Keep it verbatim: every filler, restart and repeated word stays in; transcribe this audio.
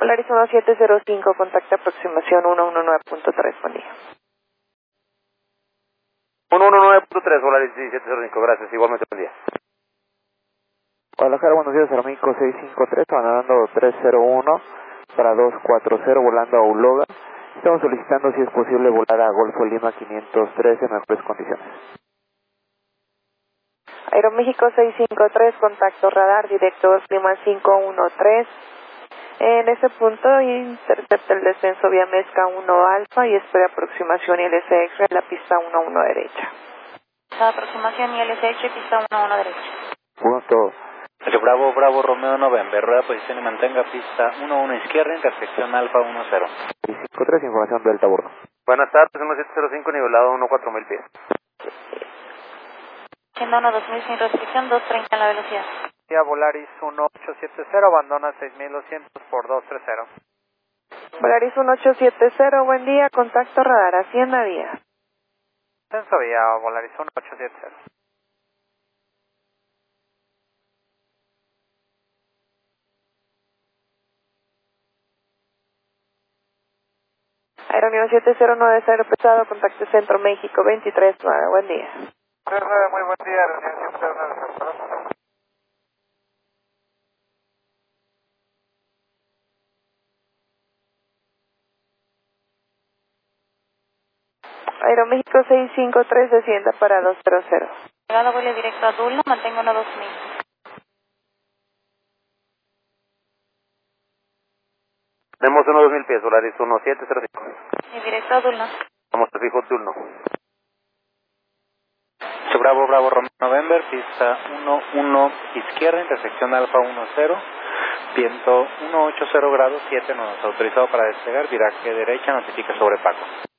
Polaris uno siete cero cinco, contacto aproximación uno uno nueve punto tres, buen día. uno uno nueve punto tres, Polaris diecisiete cero cinco, gracias, igualmente buen día. Guadalajara, buenos días, Aeroméxico seis cinco tres, mandando tres cero uno para dos cuatro cero, volando a Uloga. Estamos solicitando si es posible volar a Golfo Lima quinientos trece en mejores condiciones. Aeroméxico seis cinco tres, contacto radar directo Lima cinco uno tres. En ese punto intercepta el descenso vía Mezca uno Alfa y espera aproximación I L C X en la pista uno uno derecha. Aproximación I L C X, pista uno uno derecha. Punto. Bravo, Bravo, Romeo November, rueda posición y mantenga pista uno uno izquierda, intersección Alfa uno cero. seis cinco tres, información Delta Bordo. Buenas tardes, uno siete cero cinco, nivelado uno cuatro mil pies. Siendo uno dos mil sin restricción, dos treinta en la velocidad. Volaris uno ocho siete cero, abandona seis mil doscientos por dos tres cero. Volaris uno ocho siete cero, buen día, contacto radar, Hacienda Vía. Ascenso vía Volaris uno ocho siete cero. Aeronión siete cero nueve cero pesado, contacto Centro México veintitrés nueve, buen día. tres nueve, muy buen día, Aeronión siete cero nueve cero. Aeroméxico seis cinco tres, descienda para dos cero cero. Llegada vuelo directo a Dulno, mantengo uno dos mil. Tenemos uno dos mil pies, Polaris uno siete cero cinco. Y directo a Dulno. Vamos al fijo turno. Bravo, Bravo, Romeo November, pista uno uno izquierda, intersección Alfa uno cero, viento uno ocho cero grados, siete nudos, autorizado para despegar, viraje derecha, notifica sobre Paco.